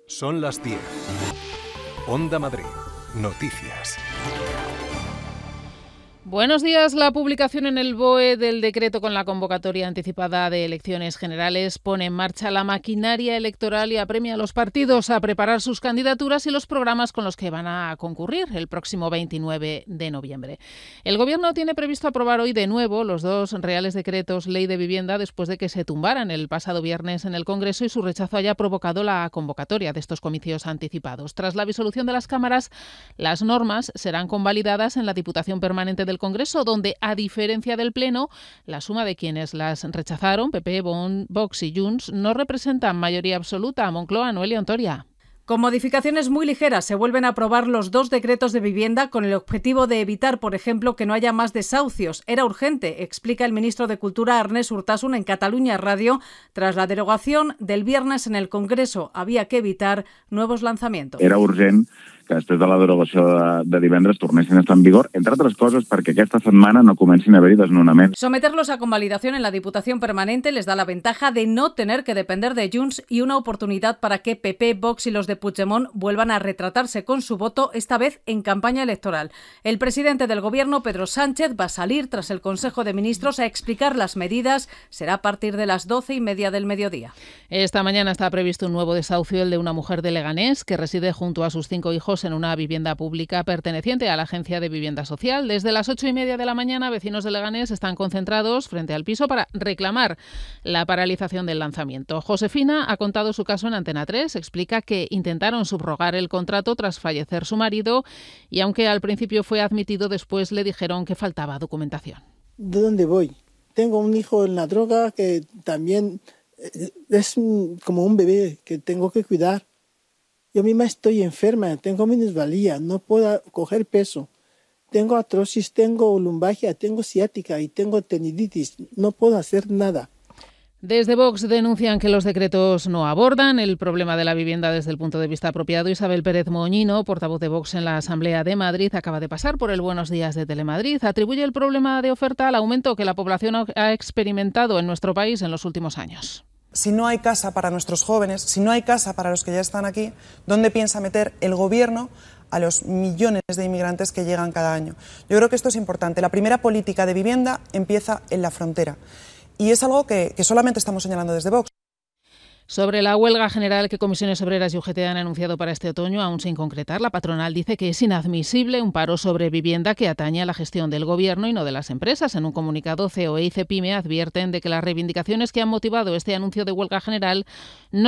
Son las 10. Onda Madrid. Noticias. Buenos días. La publicación en el BOE del decreto con la convocatoria anticipada de elecciones generales pone en marcha la maquinaria electoral y apremia a los partidos a preparar sus candidaturas y los programas con los que van a concurrir el próximo 29 de noviembre. El Gobierno tiene previsto aprobar hoy de nuevo los dos reales decretos Ley de Vivienda después de que se tumbaran el pasado viernes en el Congreso y su rechazo haya provocado la convocatoria de estos comicios anticipados. Tras la disolución de las cámaras, las normas serán convalidadas en la Diputación Permanente del Congreso, donde, a diferencia del Pleno, la suma de quienes las rechazaron, PP, Vox y Junts, no representan mayoría absoluta. Moncloa, Noelia Ontoria. Con modificaciones muy ligeras se vuelven a aprobar los dos decretos de vivienda con el objetivo de evitar, por ejemplo, que no haya más desahucios. Era urgente, explica el ministro de Cultura, Ernest Urtasun, en Catalunya Radio. Tras la derogación del viernes en el Congreso, había que evitar nuevos lanzamientos. Era urgent que després de la derogació de divendres tornessin a estar en vigor, entre altres coses perquè aquesta setmana no comencin a haver-hi desnonaments. Someterlos a convalidación en la Diputación Permanente les da la ventaja de no tener que depender de Junts y una oportunidad para que PP, Vox y los de Puigdemont vuelvan a retratarse con su voto, esta vez en campaña electoral. El presidente del Gobierno, Pedro Sánchez, va a salir tras el Consejo de Ministros a explicar las medidas. Será a partir de las 12:30 del mediodía. Esta mañana está previsto un nuevo desahucio, el de una mujer de Leganés que reside junto a sus 5 hijos en una vivienda pública perteneciente a la Agencia de Vivienda Social. Desde las 8:30 de la mañana, vecinos de Leganés están concentrados frente al piso para reclamar la paralización del lanzamiento. Josefina ha contado su caso en Antena 3. Explica que intentaron subrogar el contrato tras fallecer su marido y aunque al principio fue admitido, después le dijeron que faltaba documentación. ¿De dónde voy? Tengo un hijo en la droga que también es como un bebé que tengo que cuidar. Yo misma estoy enferma, tengo minusvalía, no puedo coger peso. Tengo artrosis, tengo lumbalgia, tengo ciática y tengo tendinitis. No puedo hacer nada. Desde Vox denuncian que los decretos no abordan el problema de la vivienda desde el punto de vista apropiado. Isabel Pérez Moñino, portavoz de Vox en la Asamblea de Madrid, acaba de pasar por el Buenos Días de Telemadrid. Atribuye el problema de oferta al aumento que la población ha experimentado en nuestro país en los últimos años. Si no hay casa para nuestros jóvenes, si no hay casa para los que ya están aquí, ¿dónde piensa meter el Gobierno a los millones de inmigrantes que llegan cada año? Yo creo que esto es importante. La primera política de vivienda empieza en la frontera. Y es algo que solamente estamos señalando desde Vox. Sobre la huelga general que Comisiones Obreras y UGT han anunciado para este otoño, aún sin concretar, la patronal dice que es inadmisible un paro sobre vivienda que atañe a la gestión del Gobierno y no de las empresas. En un comunicado, COE y CEPIME advierten de que las reivindicaciones que han motivado este anuncio de huelga general no